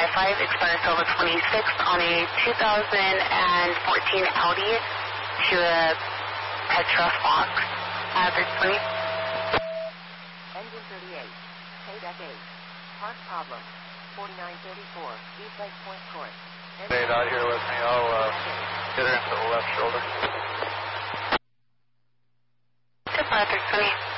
55, expire Silva 26 on a 2014 Audi to a Petra Fox. Bridge 20. Engine 38, KDEC 8, park problem, 4934, East Lake Point Court. Stay out here with me, I'll hit her into the left shoulder. Bridge 20.